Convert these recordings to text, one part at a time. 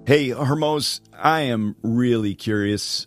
Hey, Hormoz, I am really curious.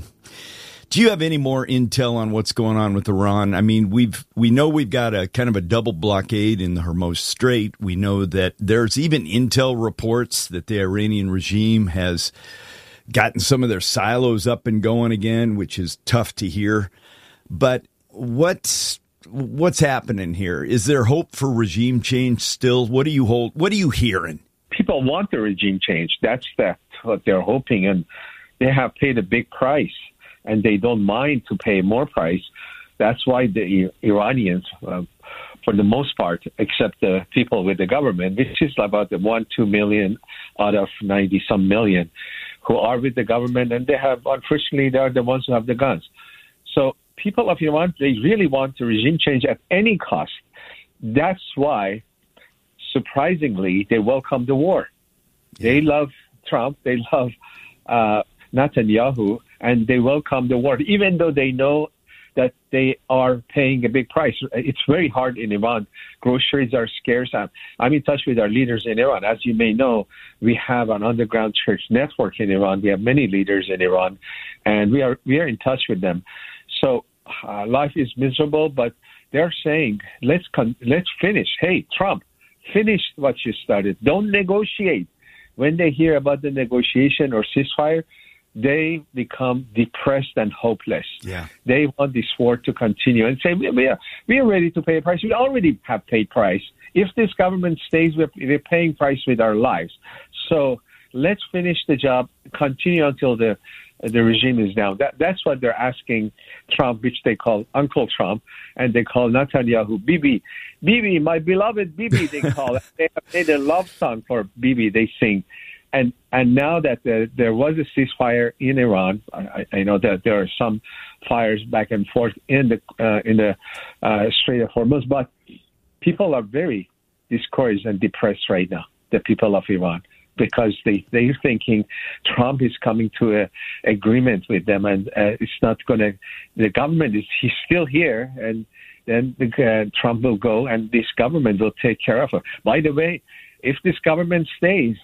Do you have any more intel on what's going on with Iran? I mean, we know we've got a kind of a double blockade in the Hormuz Strait. We know that there's even intel reports that the Iranian regime has gotten some of their silos up and going again, which is tough to hear. But what's happening here? Is there hope for regime change still? What are you hearing? People want the regime change. That's what they're hoping, and they have paid a big price, and they don't mind to pay more price. That's why the Iranians, for the most part, except the people with the government, which is about the 1-2 million out of 90-some million, who are with the government, and unfortunately, they are the ones who have the guns. So people of Iran, they really want the regime change at any cost. That's why, surprisingly, they welcome the war. They love Trump. They love Netanyahu, and they welcome the war, even though they know that they are paying a big price. It's very hard in Iran. Groceries are scarce. I'm in touch with our leaders in Iran. As you may know, we have an underground church network in Iran. We have many leaders in Iran, and we are in touch with them. So life is miserable, but they're saying, let's finish. Hey, Trump, finish what you started. Don't negotiate. When they hear about the negotiation or ceasefire, they become depressed and hopeless. Yeah. They want this war to continue and say, we are ready to pay a price. We already have paid price. If this government stays, we're paying price with our lives. So let's finish the job, continue until the regime is down. That's what they're asking Trump, which they call Uncle Trump, and they call Netanyahu Bibi. Bibi, my beloved Bibi, they call it. They have made a love song for Bibi, they sing. And now that there was a ceasefire in Iran, I know that there are some fires back and forth in the Strait of Hormuz, but people are very discouraged and depressed right now, the people of Iran, because they're thinking Trump is coming to an agreement with them, and it's not going to. The government he's still here, and then Trump will go, and this government will take care of it. By the way, if this government stays,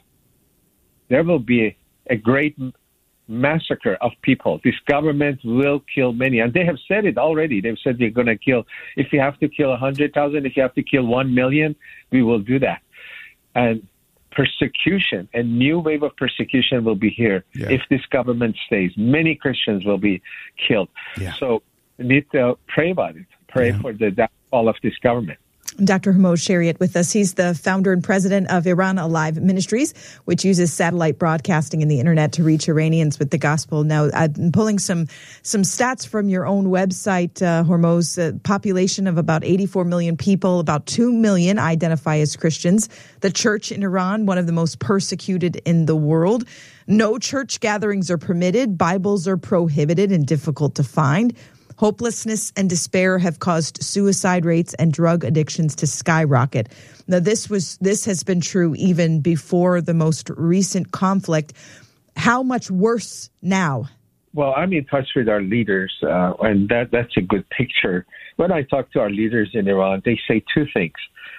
there will be a great massacre of people. This government will kill many, and they have said it already. They've said they're going to kill. If you have to kill 100,000, if you have to kill 1 million, we will do that. And persecution, a new wave of persecution will be here if this government stays. Many Christians will be killed. Yeah. So we need to pray about it. Pray for the downfall of this government. Dr. Hormoz Shariat with us. He's the founder and president of Iran Alive Ministries, which uses satellite broadcasting and the internet to reach Iranians with the gospel. Now, I'm pulling some stats from your own website, Hormoz. Population of about 84 million people, about 2 million identify as Christians. The church in Iran, one of the most persecuted in the world. No church gatherings are permitted. Bibles are prohibited and difficult to find. Hopelessness and despair have caused suicide rates and drug addictions to skyrocket. Now, this has been true even before the most recent conflict. How much worse now? Well, I'm in touch with our leaders, and that's a good picture. When I talk to our leaders in Iran, they say two things.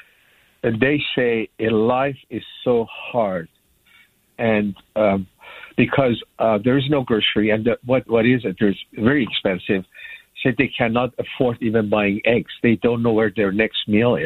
They say life is so hard, and because there is no grocery, and what is it? There's very expensive. Said they cannot afford even buying eggs. They don't know where their next meal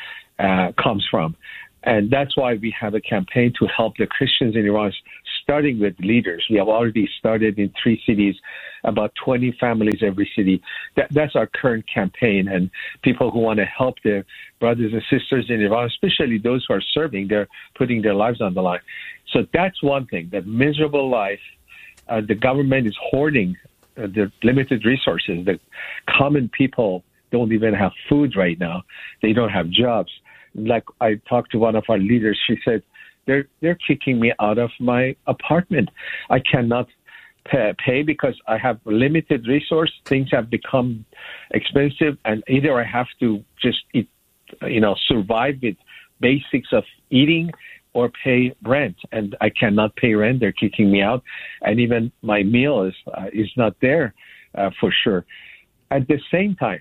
comes from. And that's why we have a campaign to help the Christians in Iran, starting with leaders. We have already started in 3 cities, about 20 families every city. That's our current campaign. And people who want to help their brothers and sisters in Iran, especially those who are serving, they're putting their lives on the line. So that's one thing, that miserable life. The government is hoarding the limited resources. The common people don't even have food right now. They don't have jobs. Like I talked to one of our leaders, she said, they're kicking me out of my apartment. I cannot pay because I have limited resource. Things have become expensive, and either I have to just eat, survive with basics of eating, or pay rent, and I cannot pay rent. They're kicking me out, and even my meal is not there for sure. At the same time,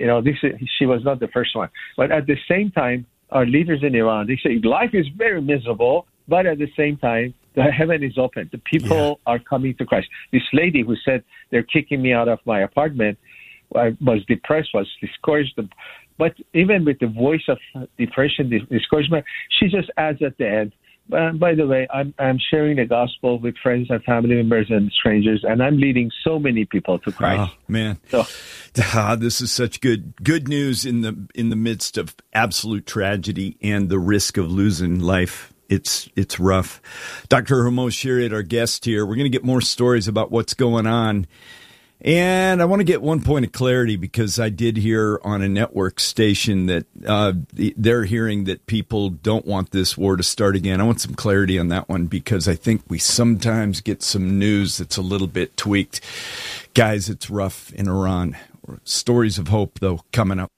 she was not the first one, but at the same time, our leaders in Iran, they say life is very miserable, but at the same time, The heaven is open. The people are coming to Christ. This lady who said they're kicking me out of my apartment was depressed, was discouraged. But even with the voice of depression, discouragement, she just adds at the end, by the way, I'm sharing the gospel with friends and family members and strangers, and I'm leading so many people to Christ. Oh, man. So, this is such good news in the midst of absolute tragedy and the risk of losing life. It's rough. Dr. Hormoz Shariat, our guest here. We're going to get more stories about what's going on. And I want to get one point of clarity, because I did hear on a network station that they're hearing that people don't want this war to start again. I want some clarity on that one, because I think we sometimes get some news that's a little bit tweaked. Guys, it's rough in Iran. Stories of hope, though, coming up.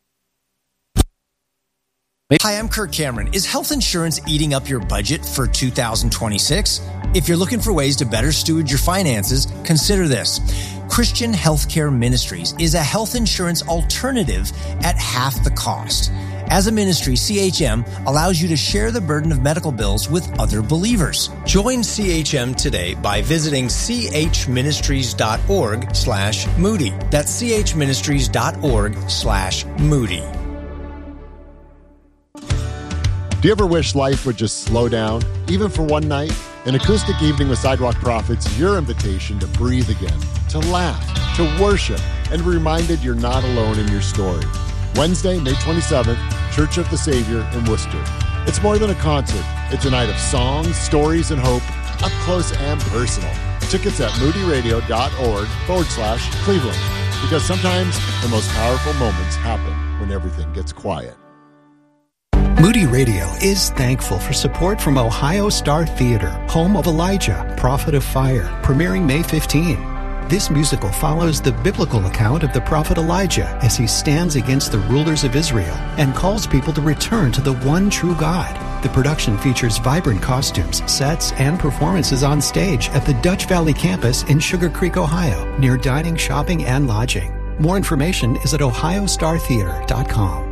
Hi, I'm Kirk Cameron. Is health insurance eating up your budget for 2026? If you're looking for ways to better steward your finances, consider this. Christian Healthcare Ministries is a health insurance alternative at half the cost. As a ministry, CHM allows you to share the burden of medical bills with other believers. Join CHM today by visiting chministries.org/Moody. That's chministries.org/Moody. Do you ever wish life would just slow down, even for one night? An acoustic evening with Sidewalk Prophets is your invitation to breathe again, to laugh, to worship, and be reminded you're not alone in your story. Wednesday, May 27th, Church of the Savior in Worcester. It's more than a concert. It's a night of songs, stories, and hope, up close and personal. Tickets at moodyradio.org/Cleveland. Because sometimes the most powerful moments happen when everything gets quiet. Moody Radio is thankful for support from Ohio Star Theater, home of Elijah, Prophet of Fire, premiering May 15. This musical follows the biblical account of the prophet Elijah as he stands against the rulers of Israel and calls people to return to the one true God. The production features vibrant costumes, sets, and performances on stage at the Dutch Valley campus in Sugar Creek, Ohio, near dining, shopping, and lodging. More information is at ohiostartheater.com.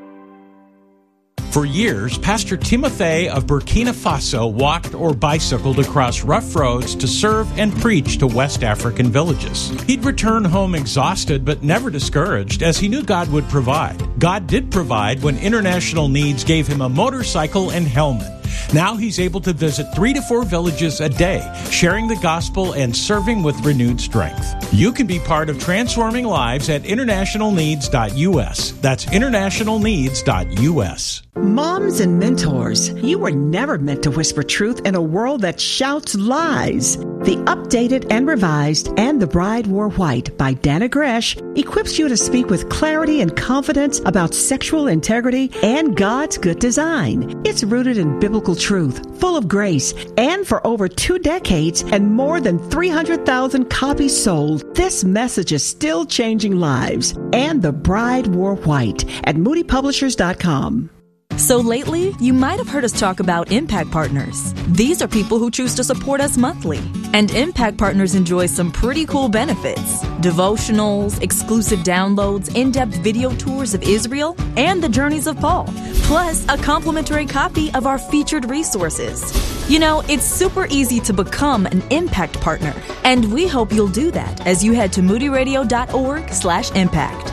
For years, Pastor Timothy of Burkina Faso walked or bicycled across rough roads to serve and preach to West African villages. He'd return home exhausted but never discouraged, as he knew God would provide. God did provide when International Needs gave him a motorcycle and helmet. Now he's able to visit 3 to 4 villages a day, sharing the gospel and serving with renewed strength. You can be part of transforming lives at internationalneeds.us. That's internationalneeds.us. Moms and mentors, you were never meant to whisper truth in a world that shouts lies. The Updated and Revised and The Bride Wore White by Dana Gresh equips you to speak with clarity and confidence about sexual integrity and God's good design. It's rooted in biblical truth, full of grace, and for over 2 decades and more than 300,000 copies sold, this message is still changing lives. And The Bride Wore White at moodypublishers.com. So lately, you might have heard us talk about Impact Partners. These are people who choose to support us monthly. And Impact Partners enjoy some pretty cool benefits. Devotionals, exclusive downloads, in-depth video tours of Israel, and the journeys of Paul. Plus, a complimentary copy of our featured resources. You know, it's super easy to become an Impact Partner. And we hope you'll do that as you head to moodyradio.org/impact.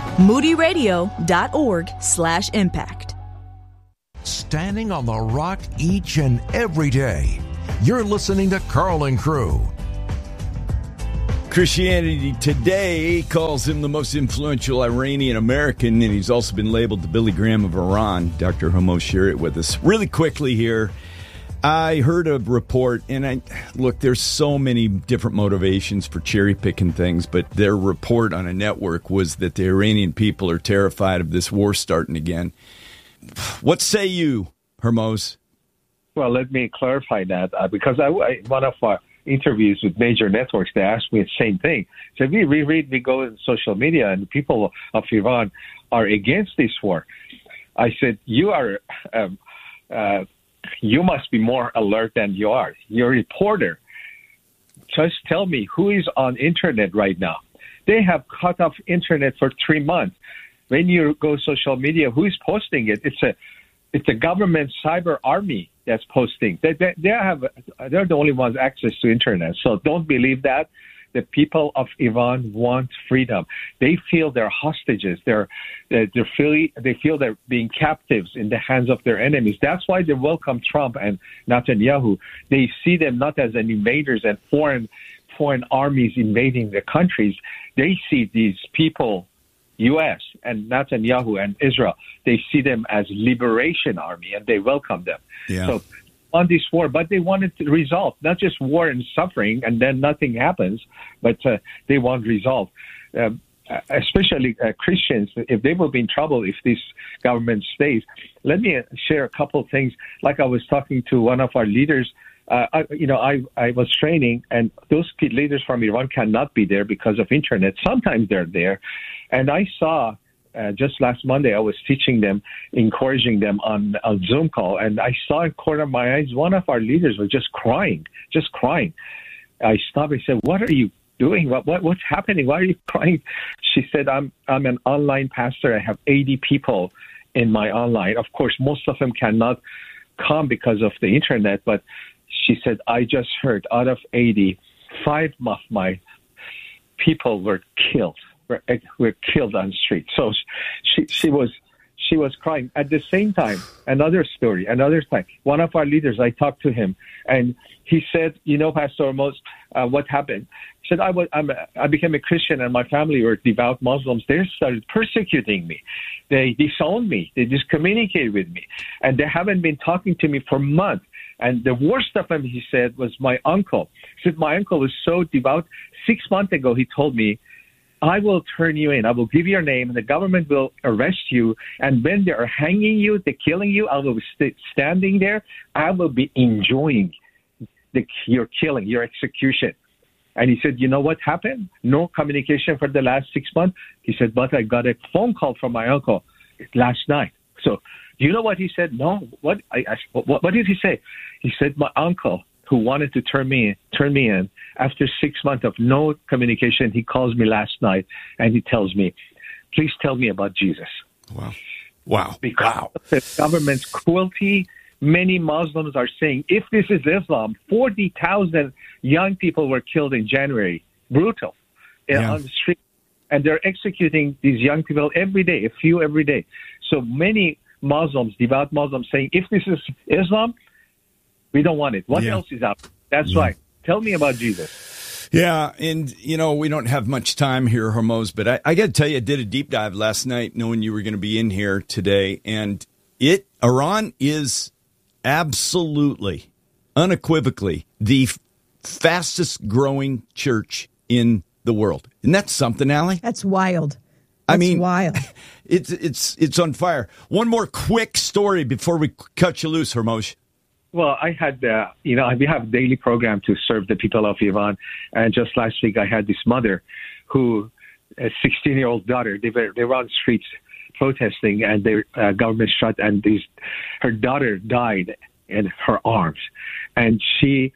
moodyradio.org/impact. Standing on the rock each and every day. You're listening to Karl and Crew. Christianity Today calls him the most influential Iranian American, and he's also been labeled the Billy Graham of Iran. Dr. Hormoz Shariat with us. Really quickly here, I heard a report, and look, there's so many different motivations for cherry-picking things, but their report on a network was that the Iranian people are terrified of this war starting again. What say you, Hormoz? Well, let me clarify that because one of our interviews with major networks, they asked me the same thing. So we go in social media, and people of Iran are against this war. I said, you must be more alert than you are. You're a reporter. Just tell me who is on internet right now. They have cut off internet for 3 months. When you go social media, who is posting it? It's a government cyber army. that's posting. They're the only ones access to internet. So don't believe that. The people of Iran want freedom. They feel they're hostages. They feel they're being captives in the hands of their enemies. That's why they welcome Trump and Netanyahu. They see them not as an invaders and foreign armies invading their countries. They see these people, U.S. and Netanyahu and Israel, they see them as liberation army, and they welcome them. Yeah. So on this war, but they wanted to resolve, not just war and suffering, and then nothing happens, but they want resolve. Especially Christians, if they will be in trouble if this government stays. Let me share a couple of things. Like I was talking to one of our leaders, I was training, and those leaders from Iran cannot be there because of internet. Sometimes they're there. And I saw, just last Monday, I was teaching them, encouraging them on a Zoom call, and I saw in the corner of my eyes, one of our leaders was just crying. I stopped and said, "What are you doing? What's happening? Why are you crying?" She said, I'm an online pastor. I have 80 people in my online. Of course, most of them cannot come because of the internet, but she said, I just heard out of 80, 5 of my people were killed. Were killed on the street. So she was crying. At the same time, another time, one of our leaders, I talked to him, and he said, Pastor Amos, what happened? He said, I became a Christian, and my family were devout Muslims. They started persecuting me. They disowned me. They discommunicated with me, and they haven't been talking to me for months. And the worst of them, he said, was my uncle. He said, my uncle was so devout. 6 months ago, he told me, I will turn you in. I will give your name, and the government will arrest you. And when they are hanging you, they're killing you, I will be standing there. I will be enjoying your killing, your execution. And he said, you know what happened? No communication for the last 6 months. He said, but I got a phone call from my uncle last night. So do you know what he said? No. What did he say? He said, my uncle, who wanted to turn me in, after 6 months of no communication, he calls me last night and he tells me, please tell me about Jesus. Wow. Because of the government's cruelty, many Muslims are saying, if this is Islam, 40,000 young people were killed in January. Brutal. On the street. And they're executing these young people every day, a few every day. So many Muslims, devout Muslims, saying, if this is Islam, we don't want it. What else is out? That's right. Tell me about Jesus. Yeah, and, we don't have much time here, Hormoz, but I got to tell you, I did a deep dive last night knowing you were going to be in here today, and Iran is absolutely, unequivocally, the fastest growing church in the world. Isn't that something, Allie? That's wild. Wild. It's on fire. One more quick story before we cut you loose, Hormoz. Well, I had, we have a daily program to serve the people of Iran. And just last week, I had this mother who, a 16-year-old daughter, they were on the streets protesting, and their government shut, and her daughter died in her arms. And she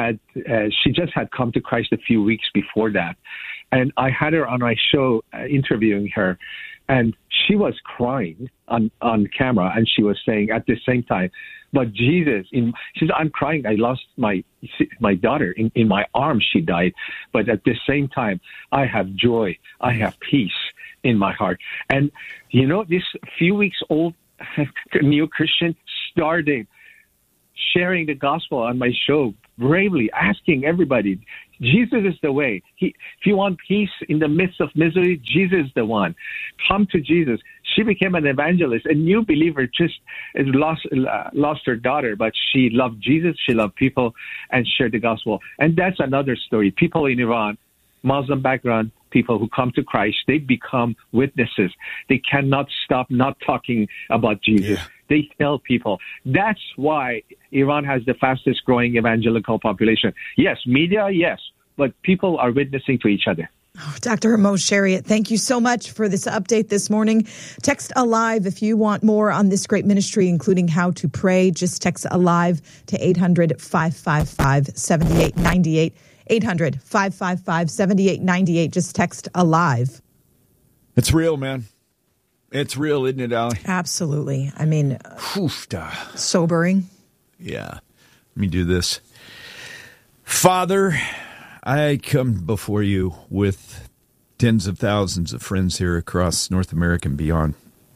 just had come to Christ a few weeks before that. And I had her on my show interviewing her, and she was crying on camera, and she was saying at the same time, but Jesus, she said, I'm crying. I lost my daughter in my arms. She died. But at the same time, I have joy. I have peace in my heart. And, this few weeks old new Christian started sharing the gospel on my show, bravely asking everybody, Jesus is the way. If you want peace in the midst of misery, Jesus is the one. Come to Jesus. She became an evangelist, a new believer, just lost her daughter, but she loved Jesus, she loved people, and shared the gospel. And that's another story. People in Iran, Muslim background, people who come to Christ, they become witnesses. They cannot stop not talking about Jesus. Yeah. They tell people. That's why Iran has the fastest growing evangelical population. Yes, media, yes, but people are witnessing to each other. Oh, Dr. Hormoz Shariat, thank you so much for this update this morning. Text ALIVE if you want more on this great ministry, including how to pray. Just text ALIVE to 800-555-7898. 800-555-7898. Just text ALIVE. It's real, man. It's real, isn't it, Allie? Absolutely. I mean, sobering. Yeah. Let me do this. Father, I come before you with tens of thousands of friends here across North America and beyond.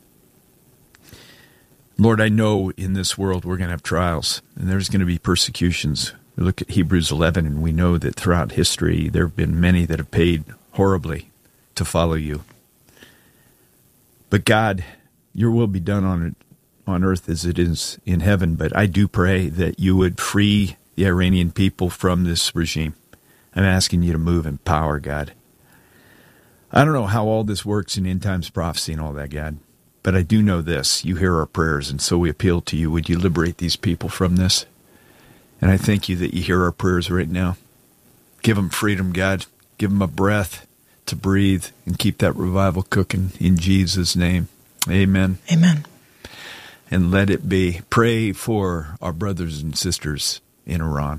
Lord, I know in this world we're going to have trials, and there's going to be persecutions. We look at Hebrews 11, and we know that throughout history there have been many that have paid horribly to follow you. But God, your will be done on earth as it is in heaven, but I do pray that you would free the Iranian people from this regime. I'm asking you to move in power, God. I don't know how all this works in end times prophecy and all that, God. But I do know this. You hear our prayers, and so we appeal to you. Would you liberate these people from this? And I thank you that you hear our prayers right now. Give them freedom, God. Give them a breath to breathe and keep that revival cooking in Jesus' name. Amen. Amen. And let it be. Pray for our brothers and sisters in Iran.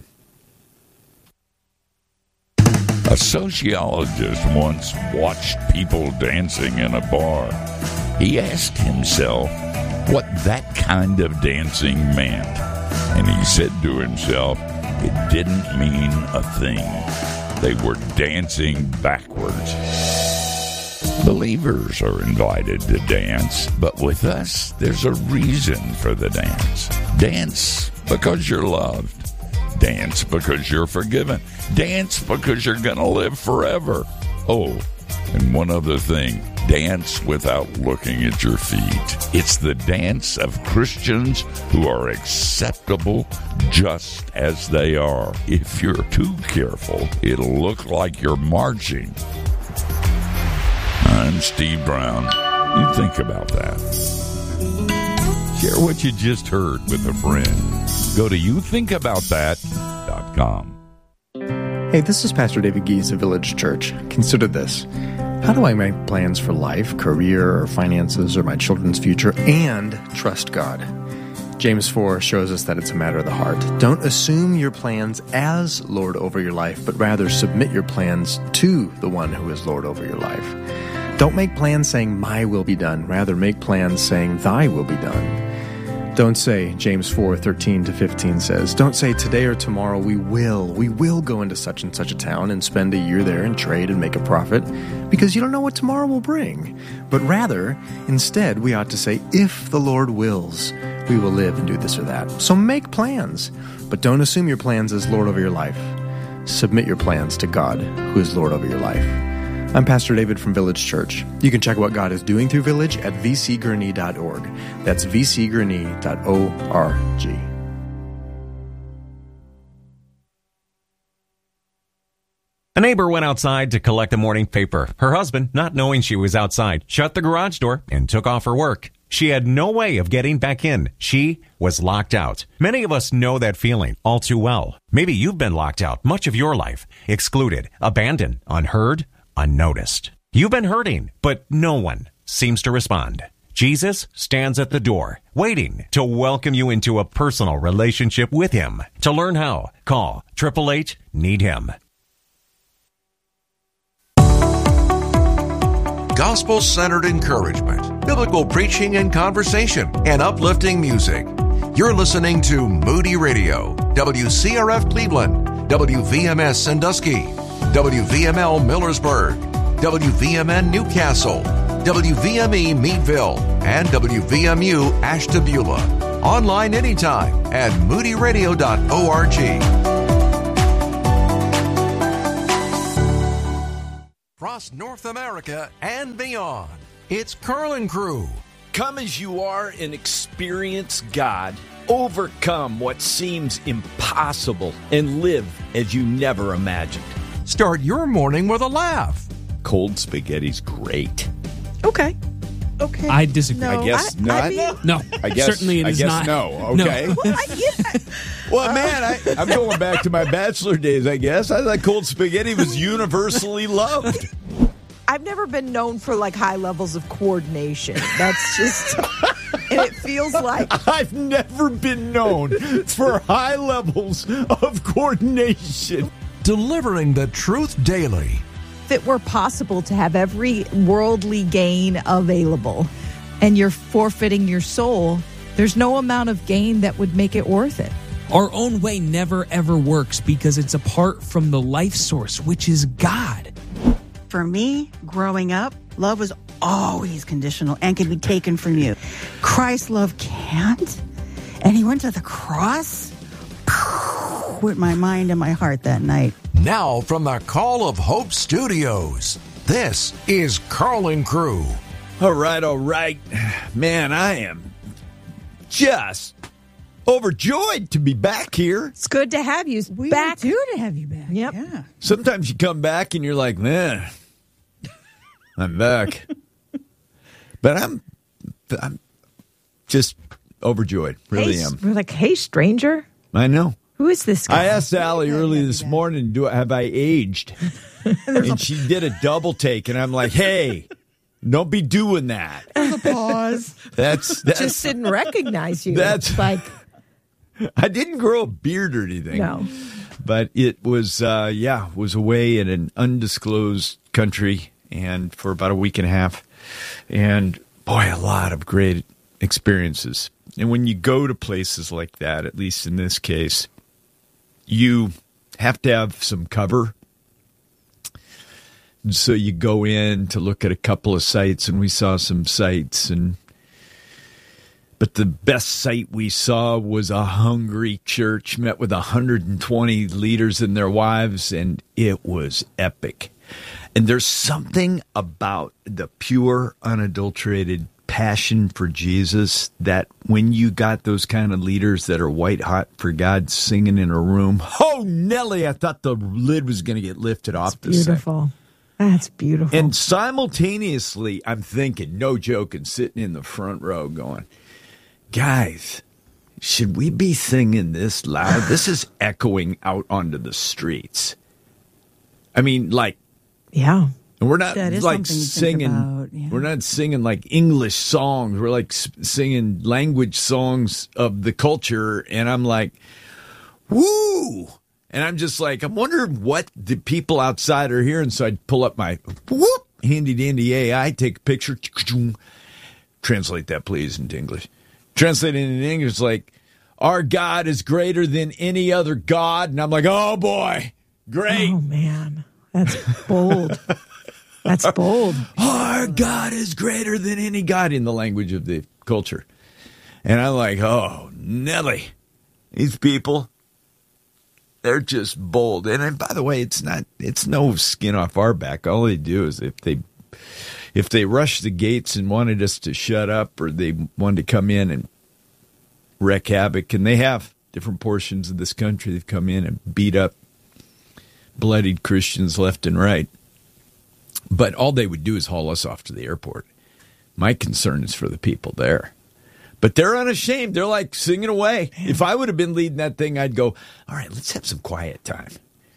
A sociologist once watched people dancing in a bar. He asked himself what that kind of dancing meant. And he said to himself, it didn't mean a thing. They were dancing backwards. Believers are invited to dance, but with us, there's a reason for the dance. Dance because you're loved. Dance because you're forgiven. Dance because you're going to live forever. Oh, and one other thing. Dance without looking at your feet. It's the dance of Christians who are acceptable just as they are. If you're too careful, it'll look like you're marching. I'm Steve Brown. You think about that. Share what you just heard with a friend. Go to youthinkaboutthat.com. Hey, this is Pastor David Gies of Village Church. Consider this. How do I make plans for life, career, or finances, or my children's future, and trust God? James 4 shows us that it's a matter of the heart. Don't assume your plans as Lord over your life, but rather submit your plans to the one who is Lord over your life. Don't make plans saying, my will be done. Rather, make plans saying, thy will be done. Don't say, James 4:13-15 says, don't say today or tomorrow we will go into such and such a town and spend a year there and trade and make a profit, because you don't know what tomorrow will bring. But rather, instead, we ought to say, if the Lord wills, we will live and do this or that. So make plans, but don't assume your plans as Lord over your life. Submit your plans to God, who is Lord over your life. I'm Pastor David from Village Church. You can check what God is doing through Village at vcgurney.org. That's vcgurney.org. A neighbor went outside to collect a morning paper. Her husband, not knowing she was outside, shut the garage door and took off her work. She had no way of getting back in. She was locked out. Many of us know that feeling all too well. Maybe you've been locked out much of your life, excluded, abandoned, unheard, unnoticed. You've been hurting, but no one seems to respond. Jesus stands at the door, waiting to welcome you into a personal relationship with Him. To learn how, call 888-NEED-HIM. Gospel-centered encouragement, biblical preaching and conversation, and uplifting music. You're listening to Moody Radio, WCRF Cleveland, WVMS Sandusky, WVML Millersburg, WVMN Newcastle, WVME Meadville, and WVMU Ashtabula. Online anytime at moodyradio.org. Across North America and beyond, it's Carlin Crew. Come as you are and experience God. Overcome what seems impossible and live as you never imagined. Start your morning with a laugh. Cold spaghetti's great. Okay. I disagree. No, I guess not. No, I guess, certainly it is not. No. Okay. No. Well, man, I'm going back to my bachelor days, I guess. I thought cold spaghetti was universally loved. I've never been known for like high levels of coordination. That's just, and it feels like I've never been known for high levels of coordination. Delivering the truth daily. if it were possible to have every worldly gain available and you're forfeiting your soul, there's no amount of gain that would make it worth it. Our own way never ever works because it's apart from the life source, which is God. For me, growing up, love was always conditional and can be taken from you. Christ's love can't. And he went to the cross with my mind and my heart that night. Now from the Call of Hope Studios, this is Carlin Crew. All right. Man, I am just overjoyed to be back here. It's good to have you We back. do to have you back. Yep. Yeah. Sometimes you come back and you're like, man, I'm back. But I'm just overjoyed. Really am. We're like, hey, stranger. I know. Who is this guy? I asked Allie early this morning, have I aged? And she did a double take, and I'm like, hey, don't be doing that. There's a pause. That's Just didn't recognize you. That's like, I didn't grow a beard or anything. No. But it was, was away in an undisclosed country and for about a week and a half. And boy, a lot of great experiences. And when you go to places like that, at least in this case, you have to have some cover. And so you go in to look at a couple of sites, and we saw some sites. But the best sight we saw was a hungry church, met with 120 leaders and their wives, and it was epic. And there's something about the pure, unadulterated passion for Jesus that when you got those kind of leaders that are white hot for God singing in a room, oh, Nelly, I thought the lid was going to get lifted off the side. beautiful. That's beautiful. And simultaneously, I'm thinking, no joking, sitting in the front row going, guys, should we be singing this loud? This is echoing out onto the streets. I mean, like, yeah. And we're not That is like something to think singing. about, yeah. We're not singing like English songs. We're like singing language songs of the culture. And I'm like, woo! And I'm just like, I'm wondering what the people outside are hearing. So I'd pull up my whoop handy dandy AI, take a picture, translate that please into English. Translate it into English like, our God is greater than any other God. And I'm like, oh boy, great. Oh man, that's bold. That's bold. Our God is greater than any God in the language of the culture. And I'm like, oh, Nelly, these people, they're just bold. And by the way, it's no skin off our back. All they do is if they rushed the gates and wanted us to shut up, or they wanted to come in and wreak havoc, and they have different portions of this country, they've come in and beat up bloodied Christians left and right. But all they would do is haul us off to the airport. My concern is for the people there. But they're unashamed. They're like singing away. Man. If I would have been leading that thing, I'd go, all right, let's have some quiet time.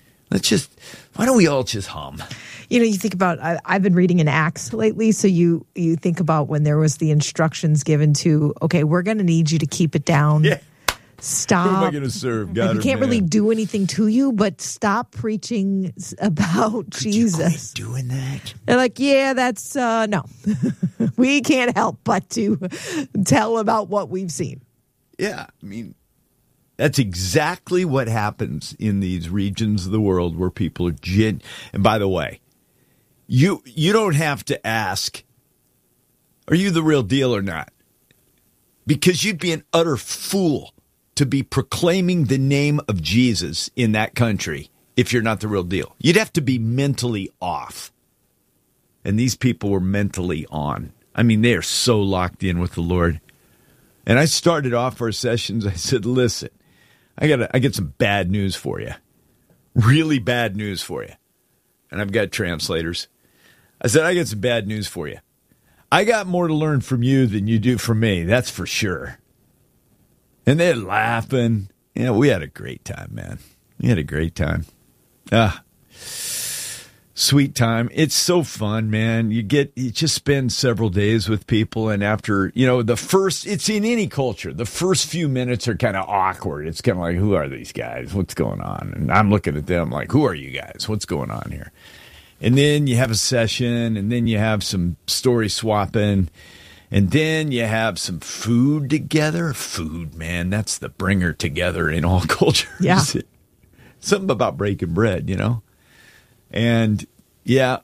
Why don't we all just hum? You know, you think about, I've been reading in Acts lately, so you think about when there was the instructions given to, okay, we're going to need you to keep it down. Yeah. Stop. Who am I going to serve? God, we can't man? really do anything to you, but stop preaching about Jesus. You quit doing that? They're like, yeah, that's, no. We can't help but to tell about what we've seen. Yeah, I mean, that's exactly what happens in these regions of the world where people are And by the way, you don't have to ask, are you the real deal or not? Because you'd be an utter fool to be proclaiming the name of Jesus in that country if you're not the real deal. You'd have to be mentally off. And these people were mentally on. I mean, they are so locked in with the Lord. And I started off our sessions, I said, listen, I get some bad news for you. Really bad news for you. And I've got translators. I said, I got some bad news for you. I got more to learn from you than you do from me. That's for sure. And they're laughing. Yeah, we had a great time, man. We had a great time. Sweet time. It's so fun, man. You just spend several days with people, and after, it's in any culture. The first few minutes are kind of awkward. It's kind of like, who are these guys? What's going on? And I'm looking at them like, who are you guys? What's going on here? And then you have a session, and then you have some story swapping, And then you have some food together. Food, man, that's the bringer together in all cultures. Yeah. Something about breaking bread, And, yeah,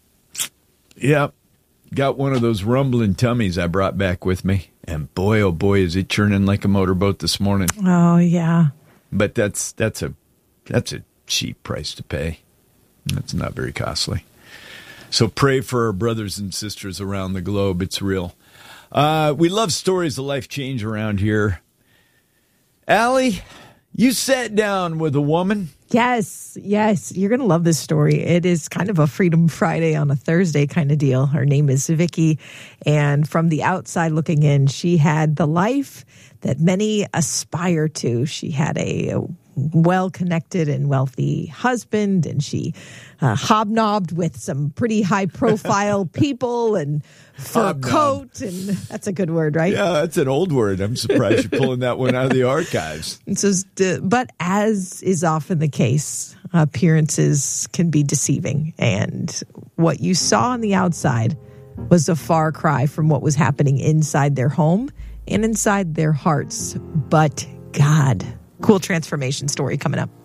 got one of those rumbling tummies I brought back with me. And boy, oh boy, is it churning like a motorboat this morning. Oh, yeah. But that's a cheap price to pay. That's not very costly. So pray for our brothers and sisters around the globe. It's real. We love stories of life change around here. Allie, you sat down with a woman. Yes. You're going to love this story. It is kind of a Freedom Friday on a Thursday kind of deal. Her name is Vicky. And from the outside looking in, she had the life that many aspire to. She had a well-connected and wealthy husband, and she hobnobbed with some pretty high-profile people and fur coat, and that's a good word, right? Yeah, that's an old word. I'm surprised you're pulling that one out of the archives. And so, but as is often the case, appearances can be deceiving, and what you saw on the outside was a far cry from what was happening inside their home and inside their hearts. But God. Cool transformation story coming up.